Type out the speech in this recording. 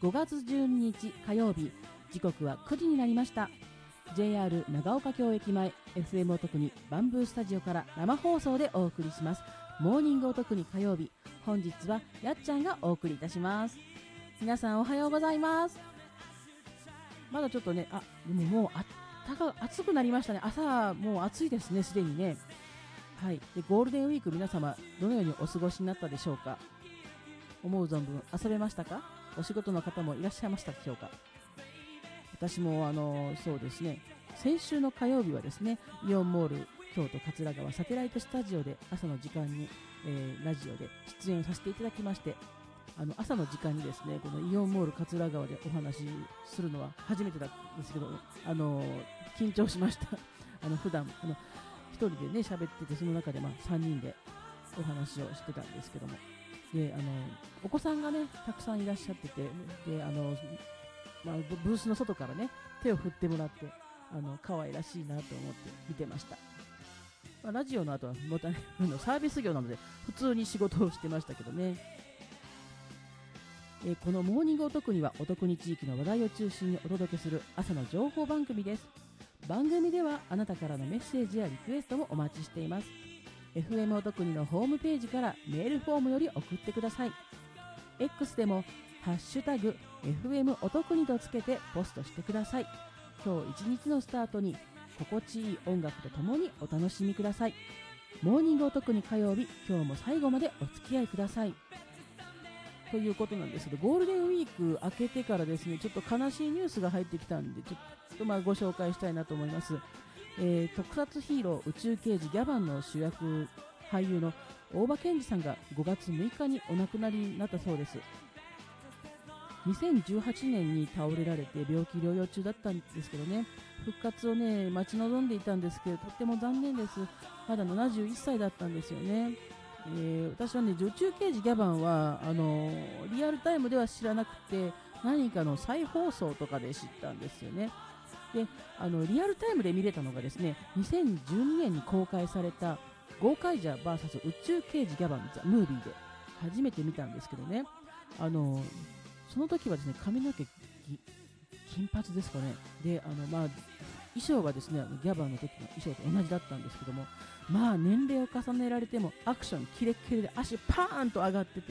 5月12日火曜日、時刻は9時になりました。 JR 長岡京駅前 FM お得にバンブースタジオから生放送でお送りしますモーニングお得に火曜日。本日はやっちゃんがお送りいたします。皆さんおはようございます。まだちょっとね、でももう暑くなりましたね。朝もう暑いですね、すでにね。はい。で、ゴールデンウィーク皆様どのようにお過ごしになったでしょうか。思う存分遊べましたか。お仕事の方もいらっしゃいましたでしょうか。私もそうですね、先週の火曜日はですね、イオンモール京都桂川サテライトスタジオで朝の時間に、ラジオで出演させていただきまして、朝の時間にですね、このイオンモール桂川でお話しするのは初めてだったんですけど、緊張しました。普段一人でね喋ってて、その中で3人でお話をしてたんですけども、でお子さんがねたくさんいらっしゃってて、でブースの外からね手を振ってもらって、可愛らしいなと思って見てました。ラジオの後はまた、ね、サービス業なので普通に仕事をしてましたけどね。このモーニングお得には、お得に地域の話題を中心にお届けする朝の情報番組です。番組ではあなたからのメッセージやリクエストもお待ちしています。 FM お得にのホームページからメールフォームより送ってください。 X でもハッシュタグ FM お得にとつけてポストしてください。今日一日のスタートに心地いい音楽とともにお楽しみください。モーニングお得に火曜日、今日も最後までお付き合いくださいということなんですけど、ゴールデンウィーク明けてからですね、ちょっと悲しいニュースが入ってきたんで、ちょっとご紹介したいなと思います。特撮ヒーロー宇宙刑事ギャバンの主役俳優の大場健二さんが5月6日にお亡くなりになったそうです。2018年に倒れられて病気療養中だったんですけどね、復活をね待ち望んでいたんですけど、とっても残念です。まだ71歳だったんですよね。私はね、宇宙刑事ギャバンはリアルタイムでは知らなくて、何かの再放送とかで知ったんですよね。でリアルタイムで見れたのがですね、2012年に公開されたゴーカイジャー VS 宇宙刑事ギャバンザ・ムービーで初めて見たんですけどね、その時はですね、髪の毛金髪ですかね。で衣装がですねギャバンの時の衣装と同じだったんですけども、年齢を重ねられてもアクションキレッキレで足パーンと上がってて、